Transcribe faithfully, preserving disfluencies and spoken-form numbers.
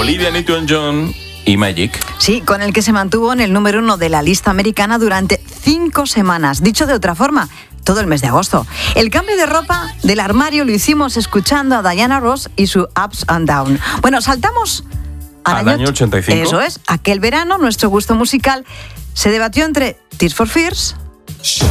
Olivia Newton-John y Magic. Sí, con el que se mantuvo en el número uno de la lista americana durante cinco semanas. Dicho de otra forma, todo el mes de agosto. El cambio de ropa del armario lo hicimos escuchando a Diana Ross y su Ups and Down. Bueno, saltamos al, al año, año ochenta y cinco. Eso es, aquel verano nuestro gusto musical se debatió entre Tears for Fears